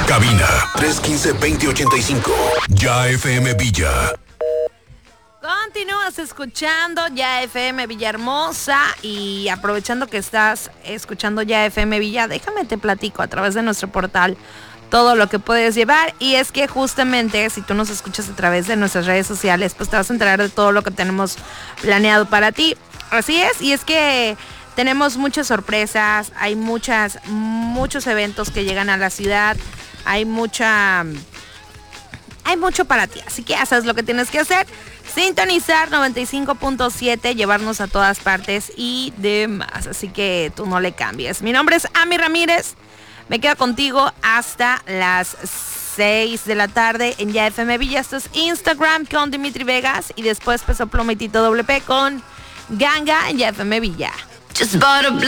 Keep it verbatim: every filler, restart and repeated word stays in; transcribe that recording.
Cabina tres uno cinco, dos cero ocho cinco. Ya F M Villa. Continúas escuchando Ya F M Villahermosa y aprovechando que estás escuchando Ya F M Villa, déjame te platico a través de nuestro portal todo lo que puedes llevar. Y es que justamente si tú nos escuchas a través de nuestras redes sociales, pues te vas a enterar de todo lo que tenemos planeado para ti. Así es, y es que tenemos muchas sorpresas, hay muchas, muchos eventos que llegan a la ciudad, hay mucha... Hay mucho para ti, así que ya sabes lo que tienes que hacer. Sintonizar noventa y cinco punto siete, llevarnos a todas partes y demás. Así que tú no le cambies. Mi nombre es Ami Ramírez. Me quedo contigo hasta las seis de la tarde en Ya F M Villa. Esto es Instagram con Dimitri Vegas. Y después Peso Pluma y Tito W P con Ganga en Ya F M Villa. Just bought a black